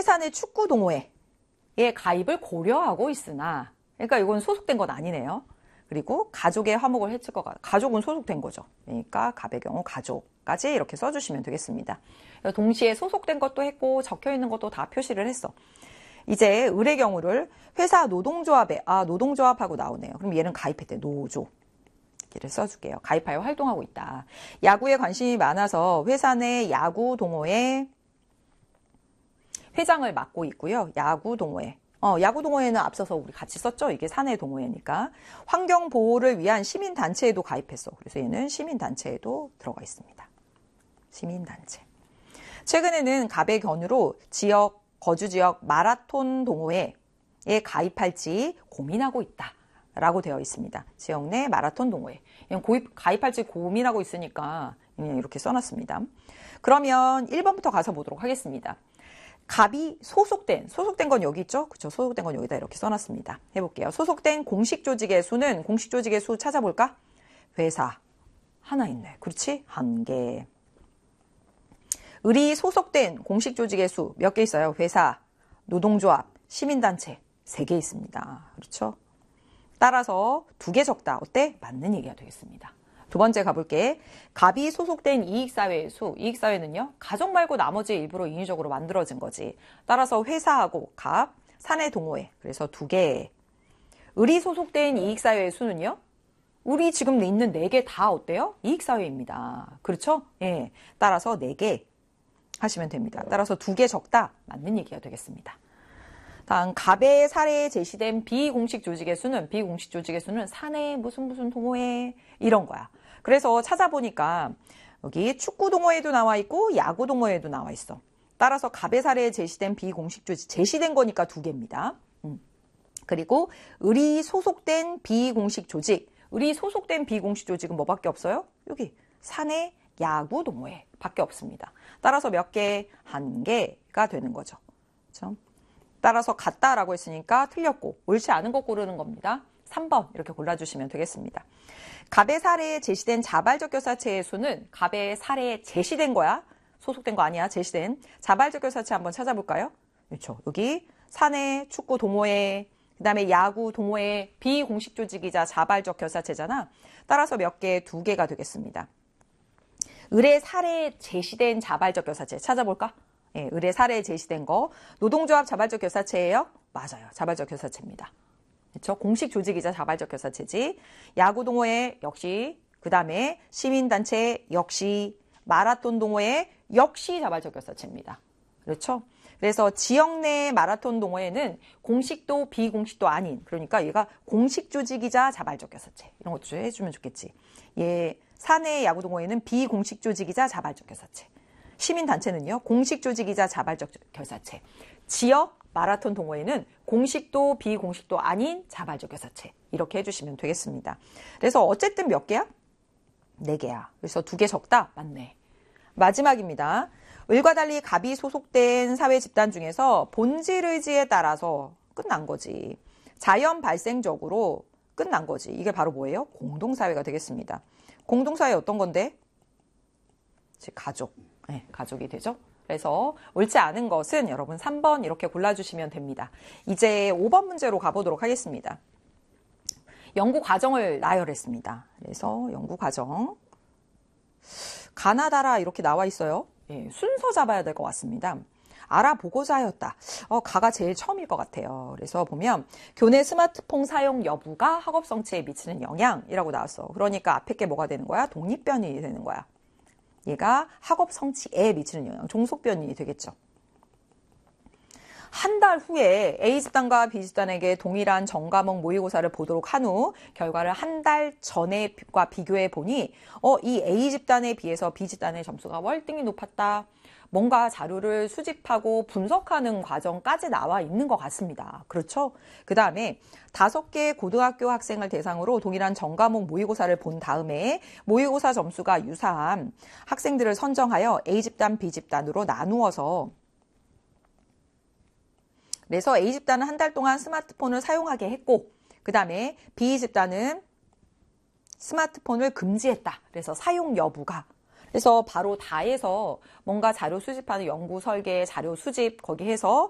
회사 내 축구 동호회에 가입을 고려하고 있으나, 그러니까 이건 소속된 건 아니네요. 그리고 가족의 화목을 해칠 것 같아. 가족은 소속된 거죠. 그러니까 갑의 경우 가족까지 이렇게 써주시면 되겠습니다. 동시에 소속된 것도 했고 적혀 있는 것도 다 표시를 했어. 이제 을의 경우를 회사 노동조합에, 노동조합하고 나오네요. 그럼 얘는 가입했대. 노조. 이렇게 써줄게요. 가입하여 활동하고 있다. 야구에 관심이 많아서 회사 내 야구 동호회 회장을 맡고 있고요. 야구 동호회. 야구 동호회는 앞서서 우리 같이 썼죠. 이게 사내 동호회니까. 환경 보호를 위한 시민 단체에도 가입했어. 그래서 얘는 시민 단체에도 들어가 있습니다. 시민 단체. 최근에는 갑의 견우로 거주 지역 마라톤 동호회에 가입할지 고민하고 있다. 라고 되어 있습니다. 지역 내 마라톤 동호회. 가입할지 고민하고 있으니까 이렇게 써놨습니다. 그러면 1번부터 가서 보도록 하겠습니다. 갑이 소속된 건 여기 있죠? 그쵸? 소속된 건 여기다 이렇게 써놨습니다. 해볼게요. 소속된 공식 조직의 수는, 공식 조직의 수 찾아볼까? 회사. 하나 있네. 그렇지? 한 개. 을이 소속된 공식 조직의 수 몇 개 있어요? 회사, 노동조합, 시민단체 3개 있습니다. 그렇죠? 따라서 2개 적다. 어때? 맞는 얘기가 되겠습니다. 두 번째 가볼게. 갑이 소속된 이익사회의 수. 이익사회는요, 가족 말고 나머지 일부러 인위적으로 만들어진 거지. 따라서 회사하고 갑, 사내 동호회. 그래서 2개. 을이 소속된 이익사회의 수는요, 우리 지금 있는 4개 다 어때요? 이익사회입니다. 그렇죠? 예. 따라서 4개 하시면 됩니다. 따라서 2개 적다. 맞는 얘기가 되겠습니다. 다음, 갑의 사례에 제시된 비공식 조직의 수는, 비공식 조직의 수는 사내 무슨 동호회 이런 거야. 그래서 찾아보니까 여기 축구 동호회도 나와 있고 야구 동호회도 나와 있어. 따라서 갑의 사례에 제시된 비공식 조직, 제시된 거니까 2개입니다. 그리고 을이 소속된 비공식 조직, 을이 소속된 비공식 조직은 뭐밖에 없어요? 여기 사내 야구 동호회 밖에 없습니다. 따라서 몇 개? 1개가 되는 거죠. 그렇죠? 따라서 같다라고 했으니까 틀렸고 옳지 않은 거 고르는 겁니다. 3번 이렇게 골라주시면 되겠습니다. 갑의 사례에 제시된 자발적 교사체의 수는, 갑의 사례에 제시된 거야. 소속된 거 아니야. 제시된 자발적 교사체 한번 찾아볼까요? 그렇죠. 여기 사내 축구 동호회, 그 다음에 야구 동호회, 비공식 조직이자 자발적 교사체잖아. 따라서 몇 개? 2개가 되겠습니다. 을의 사례에 제시된 자발적 교사체 찾아볼까? 예, 을의 사례에 제시된 거. 노동조합 자발적 교사체예요? 맞아요. 자발적 교사체입니다. 그렇죠? 공식 조직이자 자발적 교사체지. 야구 동호회 역시, 그 다음에 시민단체 역시, 마라톤 동호회 역시 자발적 교사체입니다. 그렇죠? 그래서 지역 내 마라톤 동호회는 공식도 비공식도 아닌, 그러니까 얘가 공식 조직이자 자발적 교사체. 이런 것도 좀 해주면 좋겠지. 예, 사내 야구 동호회는 비공식 조직이자 자발적 교사체. 시민단체는요, 공식 조직이자 자발적 교사체. 지역 마라톤 동호회는 공식도 비공식도 아닌 자발적 교사체. 이렇게 해주시면 되겠습니다. 그래서 어쨌든 몇 개야? 4개야. 그래서 2개 적다? 맞네. 마지막입니다. 을과 달리 갑이 소속된 사회 집단 중에서 본질 의지에 따라서 끝난 거지. 자연 발생적으로 끝난 거지. 이게 바로 뭐예요? 공동사회가 되겠습니다. 공동사회 어떤 건데? 가족. 네, 가족이 되죠. 그래서 옳지 않은 것은 여러분 3번 이렇게 골라주시면 됩니다. 이제 5번 문제로 가보도록 하겠습니다. 연구 과정을 나열했습니다. 그래서 연구 과정. 가나다라 이렇게 나와 있어요. 예, 순서 잡아야 될 것 같습니다. 알아보고자 하였다. 가가 제일 처음일 것 같아요. 그래서 보면 교내 스마트폰 사용 여부가 학업 성취에 미치는 영향이라고 나왔어. 그러니까 앞에 게 뭐가 되는 거야? 독립변이 되는 거야. 얘가 학업 성취에 미치는 영향, 종속변이 되겠죠. 한 달 후에 A집단과 B집단에게 동일한 전과목 모의고사를 보도록 한 후 결과를 한 달 전과 비교해 보니 이 A집단에 비해서 B집단의 점수가 월등히 높았다. 뭔가 자료를 수집하고 분석하는 과정까지 나와 있는 것 같습니다. 그렇죠? 그 다음에 5개의 고등학교 학생을 대상으로 동일한 전과목 모의고사를 본 다음에 모의고사 점수가 유사한 학생들을 선정하여 A집단, B집단으로 나누어서, 그래서 A집단은 한 달 동안 스마트폰을 사용하게 했고, 그 다음에 B집단은 스마트폰을 금지했다. 그래서 사용 여부가, 그래서 바로 다해서 뭔가 자료 수집하는 연구 설계, 자료 수집 거기 해서